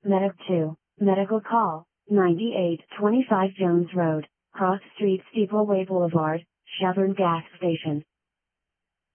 Medic 2, medical call, 9825 Jones Road, Cross Street Steepleway Boulevard, Chevron Gas Station.